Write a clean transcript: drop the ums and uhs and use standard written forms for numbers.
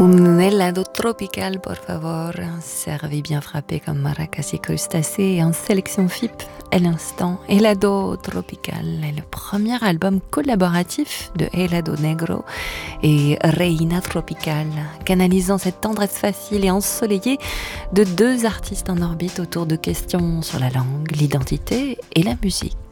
Un helado tropical, por favor, servi bien frappé comme maracas et crustacés en sélection FIP. À l'instant, Helado Tropical est le premier album collaboratif de Helado Negro et Reina Tropical, canalisant cette tendresse facile et ensoleillée de deux artistes en orbite autour de questions sur la langue, l'identité et la musique.